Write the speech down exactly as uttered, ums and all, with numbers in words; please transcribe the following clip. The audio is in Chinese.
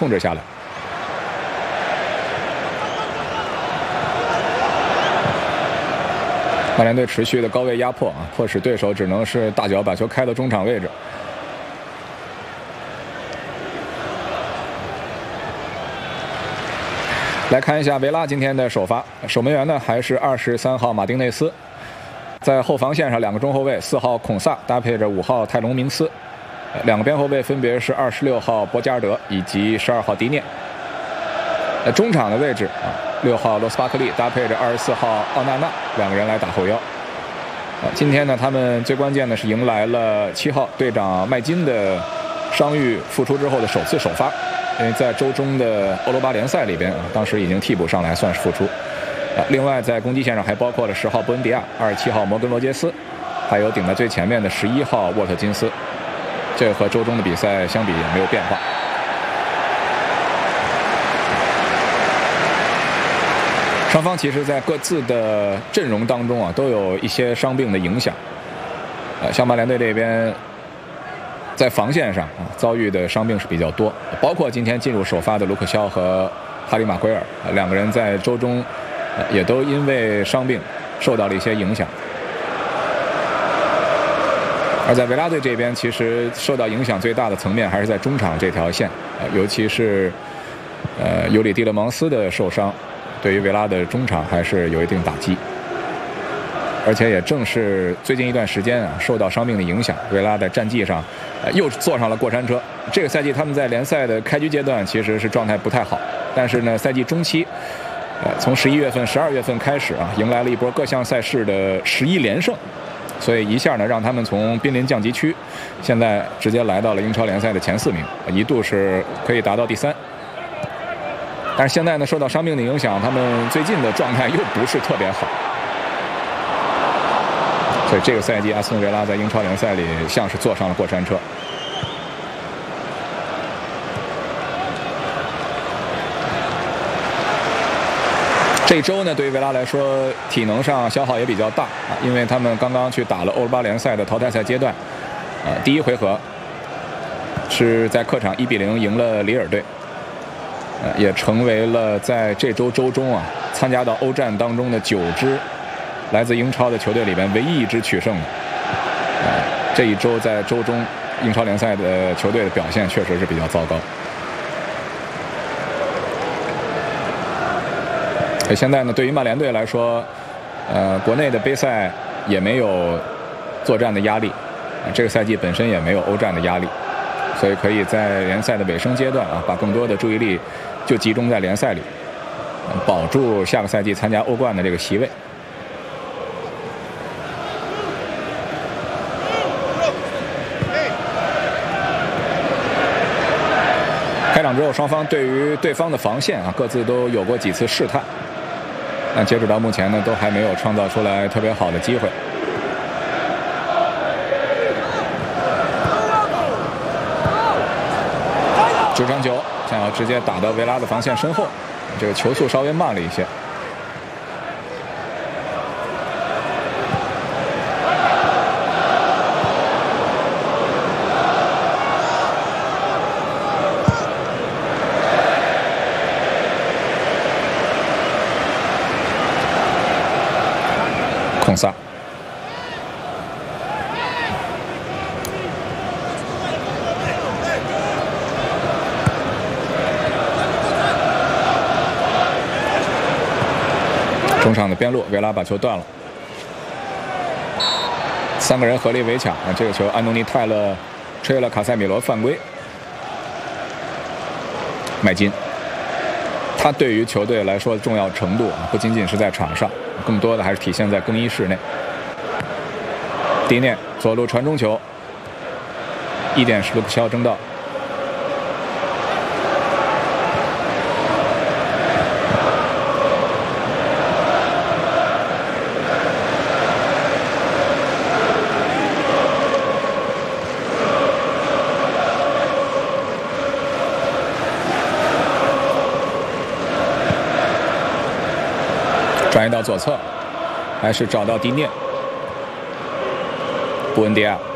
控制下来。曼联队持续的高位压迫啊，迫使对手只能是大脚把球开到中场位置。来看一下维拉今天的首发，守门员呢还是二十三号马丁内斯，在后防线上两个中后卫，四号孔萨搭配着五号泰隆明斯，两个边后卫分别是二十六号博加尔德以及十二号迪涅。呃，中场的位置啊，六号罗斯巴克利搭配着二十四号奥纳纳，两个人来打后腰。啊，今天呢，他们最关键的是迎来了七号队长麦金的伤愈复出之后的首次首发。因为在周中的欧罗巴联赛里边啊，当时已经替补上来算是复出。啊，另外在攻击线上还包括了十号布恩迪亚、二十七号摩根罗杰斯，还有顶在最前面的十一号沃特金斯。这和周中的比赛相比也没有变化。双方其实在各自的阵容当中啊，都有一些伤病的影响。呃，像曼联队这边，在防线上啊遭遇的伤病是比较多，包括今天进入首发的卢克肖和哈里马奎尔，啊，两个人在周中，呃，也都因为伤病受到了一些影响。而在维拉队这边，其实受到影响最大的层面还是在中场这条线，呃，尤其是呃尤里蒂勒芒斯的受伤，对于维拉的中场还是有一定打击。而且也正是最近一段时间啊，受到伤病的影响，维拉在战绩上，呃，又坐上了过山车。这个赛季他们在联赛的开局阶段其实是状态不太好，但是呢，赛季中期，呃，从十一月份、十二月份开始啊，迎来了一波各项赛事的十一连胜，所以一下呢，让他们从濒临降级区，现在直接来到了英超联赛的前四名，一度是可以达到第三。但是现在呢，受到伤病的影响，他们最近的状态又不是特别好。所以这个赛季，阿斯顿维拉在英超联赛里像是坐上了过山车。这周呢，对于维拉来说，体能上消耗也比较大啊，因为他们刚刚去打了欧罗巴联赛的淘汰赛阶段，啊，第一回合是在客场一比零赢了里尔队，呃，也成为了在这周周中啊参加到欧战当中的九支来自英超的球队里边唯一一支取胜的。呃，这一周在周中英超联赛的球队的表现确实是比较糟糕。所以现在呢，对于曼联队来说，呃，国内的杯赛也没有作战的压力，呃，这个赛季本身也没有欧战的压力，所以可以在联赛的尾声阶段啊，把更多的注意力就集中在联赛里，呃，保住下个赛季参加欧冠的这个席位。开场之后，双方对于对方的防线啊，各自都有过几次试探。但截止到目前呢，都还没有创造出来特别好的机会。直传球想要直接打到维拉的防线身后，这个球速稍微慢了一些。孔萨，中场的边路，维拉把球断了，三个人合力围抢啊！这个球安东尼泰勒吹了卡塞米罗犯规，麦金。他对于球队来说的重要程度啊，不仅仅是在场上，更多的还是体现在更衣室内。迪涅左路传中球，一点是卢克肖争到。转移到左侧，还是找到迪涅，布恩迪亚。